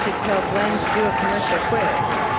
should tell Glenn to do a commercial quick.